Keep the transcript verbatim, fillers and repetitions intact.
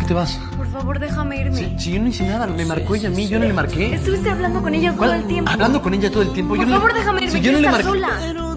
te vas? Por favor, déjame irme. Si, si yo no hice nada, me marcó ella a mí, yo no le marqué. Estuviste hablando con ella todo el tiempo. Hablando con ella todo el tiempo. Por yo favor, no le... déjame irme. Si yo no le Estás marqué... sola.